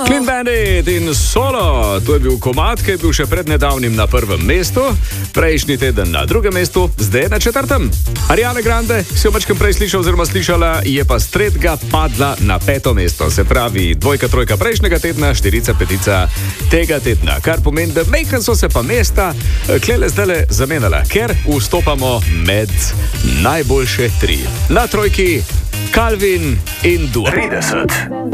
Clean Bandit in Solo, to je bil komad, ki je bil še pred nedavnim na prvem mestu, prejšnji teden na drugem mestu, zdaj na četrtem. Ariana Grande, si jo mačkam prej slišal oziroma slišala, je pa s tretjega padla na peto mesto. Se pravi, dvojka, trojka prejšnjega tedna, štirica, petica tega tedna. Kar pomeni, da mejkan so se pa mesta klele zdajle zamenjala, ker vstopamo med najboljše tri. Na trojki Calvin in Dua. 30.